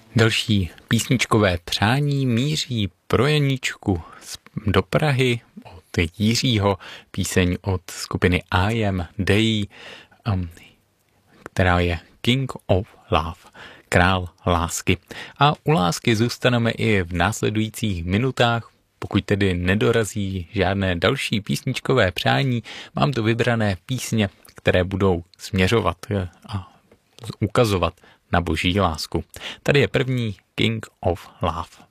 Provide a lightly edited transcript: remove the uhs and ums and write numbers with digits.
Další písničkové přání míří pro Janíčku do Prahy od Jiřího, píseň od skupiny I Am Day, která je King of Love, král lásky. A u lásky zůstaneme i v následujících minutách. Pokud tedy nedorazí žádné další písničkové přání, mám to vybrané písně, které budou směřovat a ukazovat na boží lásku. Tady je první King of Love.